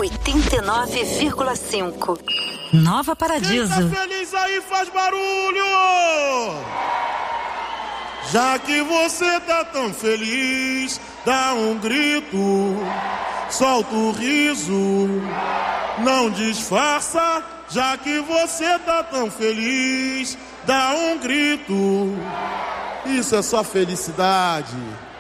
89,5. Nova Paradiso. Quem tá feliz aí faz barulho! Já que você tá tão feliz, dá um grito, solta o riso, não disfarça. Já que você tá tão feliz, dá um grito, isso é só felicidade.